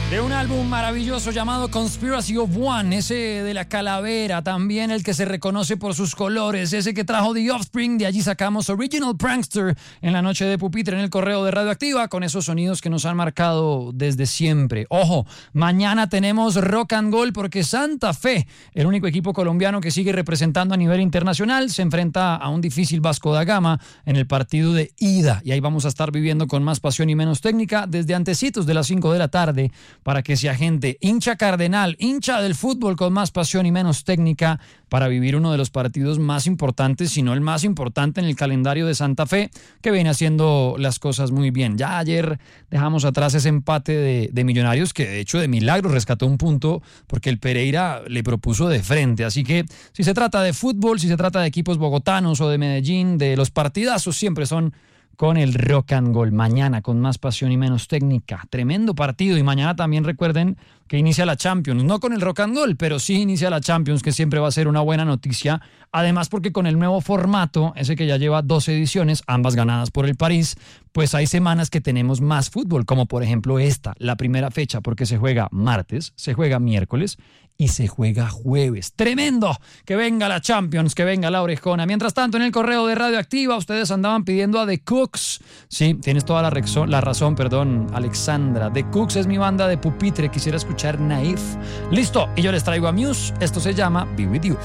De un álbum maravilloso llamado Conspiracy of One, ese de la calavera, también el que se reconoce por sus colores, ese que trajo The Offspring, de allí sacamos Original Prankster en la noche de pupitre en el correo de Radioactiva, con esos sonidos que nos han marcado desde siempre. Ojo, mañana tenemos Rock and Gold porque Santa Fe, el único equipo colombiano que sigue representando a nivel internacional, se enfrenta a un difícil Vasco da Gama en el partido de ida, y ahí vamos a estar viviendo con más pasión y menos técnica desde antecitos de las 5 de la tarde, para que sea gente hincha cardenal, hincha del fútbol con más pasión y menos técnica, para vivir uno de los partidos más importantes, si no el más importante en el calendario de Santa Fe, que viene haciendo las cosas muy bien. Ya ayer dejamos atrás ese empate de Millonarios, que de hecho de milagro rescató un punto, porque el Pereira le propuso de frente. Así que si se trata de fútbol, si se trata de equipos bogotanos o de Medellín, de los partidazos siempre son con el Rock and Gold. Mañana con más pasión y menos técnica. Tremendo partido. Y mañana también recuerden que inicia la Champions. No con el Rock and Gold, pero sí inicia la Champions, que siempre va a ser una buena noticia. Además, porque con el nuevo formato, ese que ya lleva 12 ediciones, ambas ganadas por el París, pues hay semanas que tenemos más fútbol, como por ejemplo esta, la primera fecha, porque se juega martes, se juega miércoles y se juega jueves. ¡Tremendo! Que venga la Champions, que venga la orejona. Mientras tanto, en el correo de Radioactiva, ustedes andaban pidiendo a The Cooks. Sí, tienes toda la razón, Alexandra. The Cooks es mi banda de pupitre. Quisiera escuchar Naif. Listo, y yo les traigo a Muse. Esto se llama Be With You.